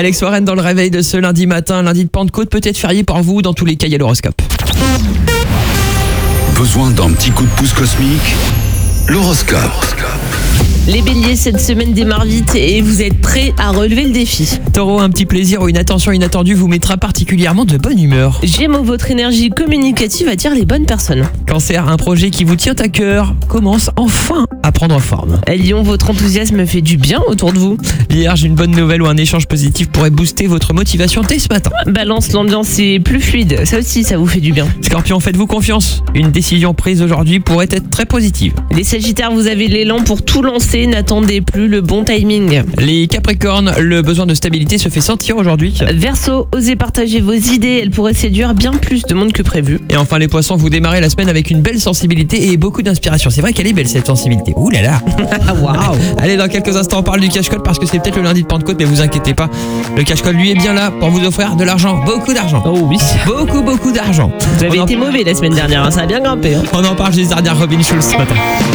Alex Warren dans le réveil de ce lundi matin, lundi de Pentecôte, peut-être férié pour vous, dans tous les cas il y a l'horoscope. Besoin d'un petit coup de pouce cosmique? L'horoscope. Les béliers, cette semaine démarre vite et vous êtes prêts à relever le défi. Taureau, un petit plaisir ou une attention inattendue vous mettra particulièrement de bonne humeur. Gémeaux, votre énergie communicative attire les bonnes personnes. Cancer, un projet qui vous tient à cœur commence enfin à prendre forme. Lion, votre enthousiasme fait du bien autour de vous. Vierge, une bonne nouvelle ou un échange positif pourrait booster votre motivation dès ce matin. Balance, l'ambiance est plus fluide, ça aussi ça vous fait du bien. Scorpion, faites-vous confiance. Une décision prise aujourd'hui pourrait être très positive. Les Sagittaires, vous avez l'élan pour tout lancer, n'attendez plus le bon timing. Les Capricornes, le besoin de stabilité se fait sentir aujourd'hui. Verseau, osez partager vos idées, elles pourraient séduire bien plus de monde que prévu. Et enfin les Poissons, vous démarrez la semaine avec une belle sensibilité et beaucoup d'inspiration. C'est vrai qu'elle est belle cette sensibilité. Ouh là là. Waouh. Allez, dans quelques instants on parle du cash-code parce que c'est peut-être le lundi de Pentecôte, mais vous inquiétez pas. Le cash-code lui est bien là pour vous offrir de l'argent, beaucoup d'argent. Oh oui. Beaucoup d'argent. Vous avez été mauvais la semaine dernière, ça a bien grimpé. On en parle juste derrière Robin Schulz ce matin.